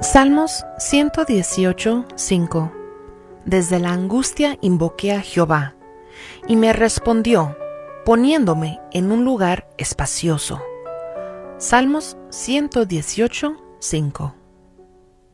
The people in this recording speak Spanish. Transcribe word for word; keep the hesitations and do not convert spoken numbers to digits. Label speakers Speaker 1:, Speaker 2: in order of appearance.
Speaker 1: Salmos ciento dieciocho, cinco. Desde la angustia invoqué a Jehová, y me respondió, poniéndome en un lugar espacioso. Salmos ciento dieciocho, cinco.